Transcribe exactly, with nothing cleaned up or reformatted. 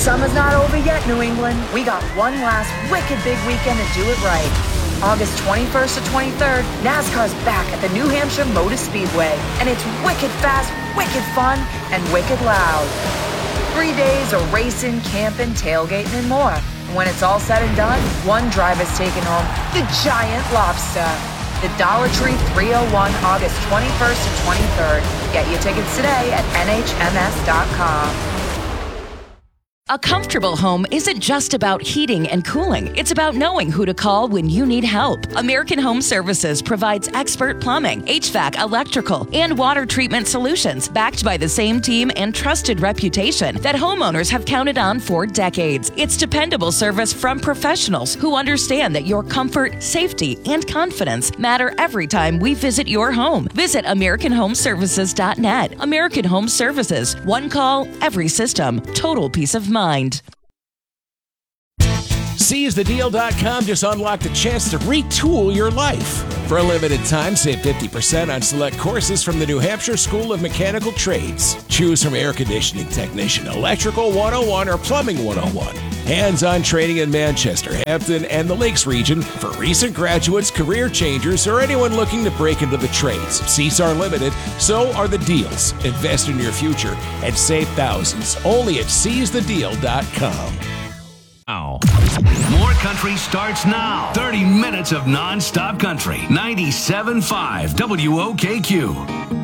Summer's not over yet, New England. We got one last wicked big weekend to do it right. August twenty-first to twenty-third, NASCAR's back at the New Hampshire Motor Speedway, and it's wicked fast, wicked fun, and wicked loud. Three days of racing, camping, tailgating, and more. And when it's all said and done, one driver's taking home the giant lobster. The Dollar Tree three oh one, August twenty-first to twenty-third. Get your tickets today at N H M S dot com. A comfortable home isn't just about heating and cooling. It's about knowing who to call when you need help. American Home Services provides expert plumbing, H V A C, electrical, and water treatment solutions backed by the same team and trusted reputation that homeowners have counted on for decades. It's dependable service from professionals who understand that your comfort, safety, and confidence matter every time we visit your home. Visit American Home Services dot net. American Home Services. One call, every system. Total peace of mind. mind. Seize the deal dot com just unlocked a chance to retool your life. For a limited time, save fifty percent on select courses from the New Hampshire School of Mechanical Trades. Choose from air conditioning technician, electrical one oh one, or plumbing one oh one. Hands-on training in Manchester, Hampton, and the Lakes region for recent graduates, career changers, or anyone looking to break into the trades. Seats are limited, so are the deals. Invest in your future and save thousands only at Seize the deal dot com. Now, more country starts now. thirty minutes of non-stop country. ninety-seven point five W O K Q.